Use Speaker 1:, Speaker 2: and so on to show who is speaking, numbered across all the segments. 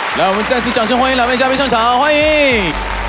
Speaker 1: 来，我们再次掌声欢迎两位嘉宾上场，欢迎！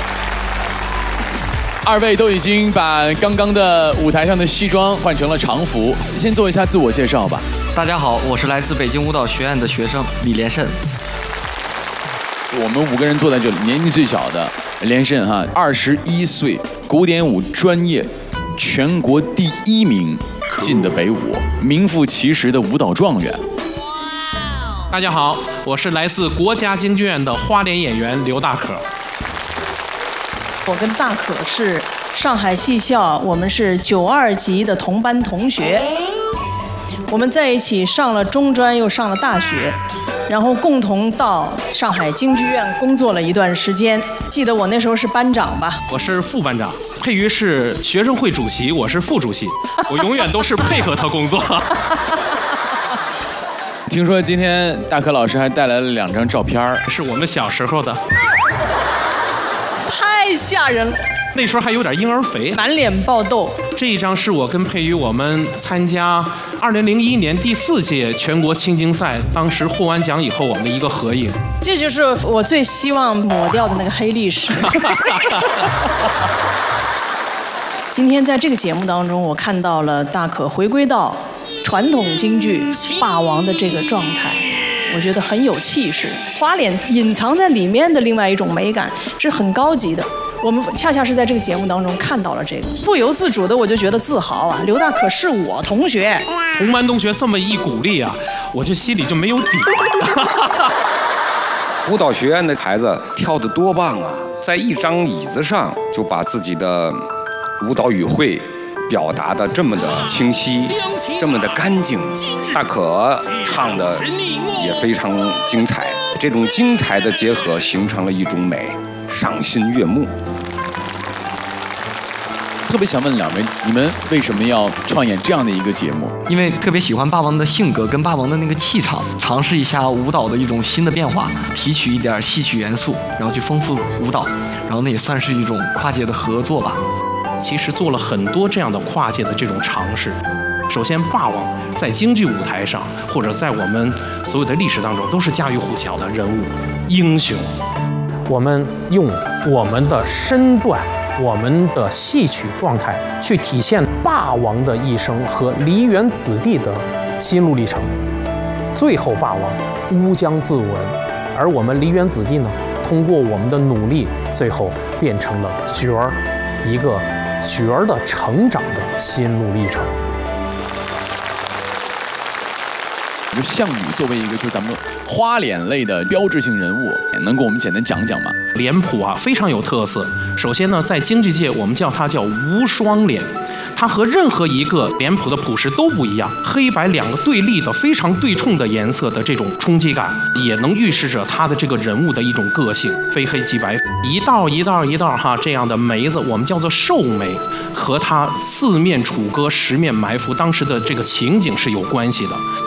Speaker 1: 二位都已经把刚刚的舞台上的西装换成了常服，先做一下自我介绍吧。
Speaker 2: 大家好，我是来自北京舞蹈学院的学生李连胜。
Speaker 1: 我们5个人坐在这里，年纪最小的连胜哈，21岁，古典舞专业，全国第1名进的北舞，名副其实的舞蹈状元。
Speaker 3: 大家好，我是来自国家京剧院的花脸演员刘大可。
Speaker 4: 我跟大可是上海戏校，我们是92级的同班同学，我们在一起上了中专，又上了大学，然后共同到上海京剧院工作了一段时间。记得我那时候是班长吧？
Speaker 3: 我是副班长，佩瑜是学生会主席，我是副主席，我永远都是配合他工作。
Speaker 1: 听说今天大可老师还带来了2张照片，
Speaker 3: 是我们小时候的，
Speaker 4: 太吓人了，
Speaker 3: 那时候还有点婴儿肥，
Speaker 4: 满脸爆痘。
Speaker 3: 这一张是我跟佩瑜我们参加2001年第4届全国青京赛，当时获完奖以后我们的一个合影。
Speaker 4: 这就是我最希望抹掉的那个黑历史。今天在这个节目当中，我看到了大可回归到传统京剧霸王的这个状态，我觉得很有气势。花脸隐藏在里面的另外一种美感是很高级的。我们恰恰是在这个节目当中看到了这个，不由自主的我就觉得自豪啊！刘大可是我同学，
Speaker 3: 同班同学这么一鼓励啊，我就心里就没有底。
Speaker 5: 舞蹈学院的孩子跳得多棒啊，在一张椅子上就把自己的舞蹈语汇表达得这么的清晰，这么的干净。大可唱的也非常精彩，这种精彩的结合形成了一种美，赏心悦目。
Speaker 1: 特别想问2位，你们为什么要创演这样的一个节目？
Speaker 2: 因为特别喜欢霸王的性格跟霸王的那个气场，尝试一下舞蹈的一种新的变化，提取一点戏曲元素，然后去丰富舞蹈，然后呢也算是一种跨界的合作吧。
Speaker 3: 其实做了很多这样的跨界的这种尝试。首先，霸王在京剧舞台上，或者在我们所有的历史当中，都是家喻户晓的人物、英雄。
Speaker 6: 我们用我们的身段、我们的戏曲状态，去体现霸王的一生和梨园子弟的心路历程。最后，霸王乌江自刎，而我们梨园子弟呢，通过我们的努力，最后变成了角儿，一个角儿的成长的心路历程。
Speaker 1: 就项羽作为一个就是咱们花脸类的标志性人物，能给我们简单讲讲吗？
Speaker 3: 脸谱啊非常有特色。首先呢，在京剧界我们叫它叫无双脸，它和任何一个脸谱的谱式都不一样，黑白2个对立的非常对冲的颜色的这种冲击感，也能预示着他的这个人物的一种个性，非黑即白，一道一道一道哈这样的眉子，我们叫做寿眉，和他4面楚歌10面埋伏当时的这个情景是有关系的。